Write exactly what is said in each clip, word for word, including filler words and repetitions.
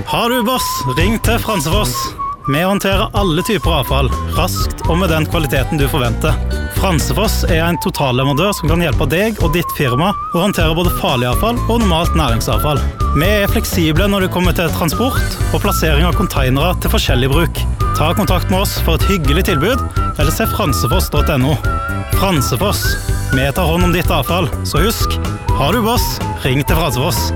Har du boss, ring til Fransefoss. Vi håndterer alle typer avfall, raskt og med den kvaliteten du forventer. Fransefoss er en totalleverandør som kan hjelpe deg og ditt firma å håndtere både farlig avfall og normalt næringsavfall. Vi er fleksible når det kommer til transport og plassering av containere til forskjellig bruk. Ta kontakt med oss for et hyggelig tilbud, eller se fransefoss punktum no. Fransefoss, vi tar hånd om ditt avfall, så husk, har du boss, ring til Fransefoss.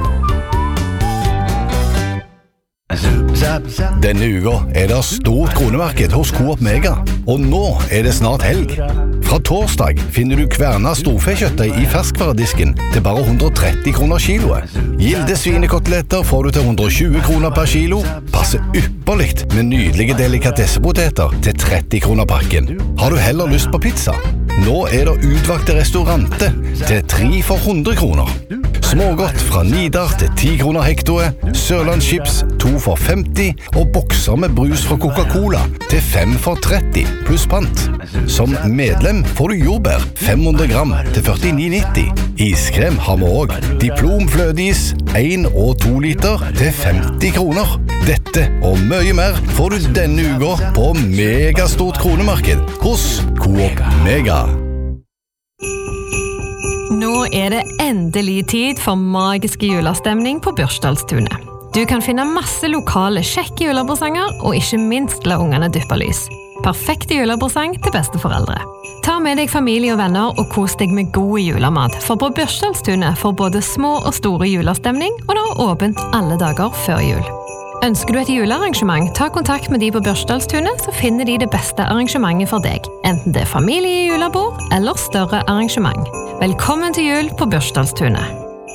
Denne uka er det stort kronemarked hos Coop Mega, og nå er det snart helg. Fra torsdag finner du kverna storfekjøttdeig i ferskvaredisken til bare hundre og tretti kroner kiloet. Gilde svinekoteletter får du til hundre og tjue kroner per kilo. Passer ypperligt med nydelige delikatessepoteter til tretti kroner pakken. Har du heller lyst på pizza? Nå er det utvakte restaurante til tre for hundre kroner. Smågodt fra Nidar til ti kroner hektoet, Sørlandschips to for femti og bokser med brus fra Coca-Cola til fem for tretti pluss pant. Som medlem får du jordbær fem hundre gram til førtini nitti. Iskrem har vi også. Diplom flødeis en og to liter til femti kroner. Dette og mye mer får du denne uka på megastort kronemarked hos Coop Mega. Nå er det endelig tid for magiske julestemning på Børsdalstunet. Du kan finne masse lokale kjekke julepresanger og ikke minst la ungene dyppe lys. Perfekte julepresang til besteforeldre. Ta med deg familie og venner og kos deg med god julemat, for på Børsdalstunet får både små og store julestemning, og det er åpent alle dager før jul. Ønsker du et julearrangement, ta kontakt med de på Børsdalstunet, så finner de det beste arrangementet for deg. Enten det er familiejulebord eller større arrangement. Velkommen til jul på Børsdalstunet.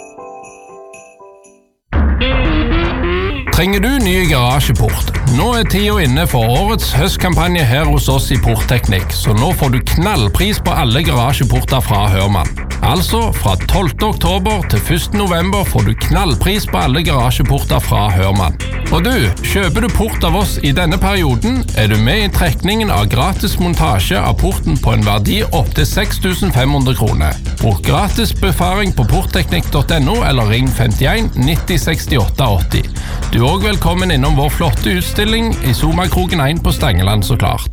Trenger du ny garasjeport? Nå er tida inne for årets høstkampanje her hos oss i Portteknikk, så nå får du knallpris på alle garasjeporter fra Hørmann. Altså, fra tolvte oktober til første november får du knallpris på alle garasjeporter fra Hørmann. Og du, kjøper du port av oss i denne perioden, er du med i trekningen av gratis montasje av porten på en verdi opp til seks tusen fem hundre kroner. Bruk gratis befaring på portteknikk punktum no eller ring femtien nitti sekstiåtte åtti. Du er også velkommen innom vår flotte utstilling i Somakroken en på Stangeland, så klart.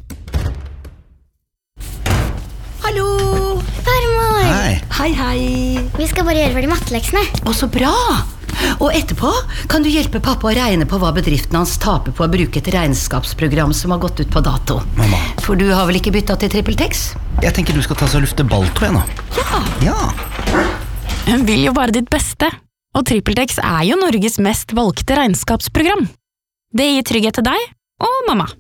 Hallo! Farmor! Hei! Hei, hei! Vi skal bare gjøre ferdig matteleksene. Å, så bra! Og etterpå kan du hjelpe pappa å regne på hva bedriften hans taper på å bruke et regnskapsprogram som har gått ut på dato. Mamma. For du har vel ikke byttet til TrippelTex? Jeg tenker du skal ta seg og lufte balltå igjen nå. Ja! Ja! Hun vil jo bare ditt beste. Og TrippelTex er jo Norges mest valgte regnskapsprogram. Det gir trygghet til deg og mamma.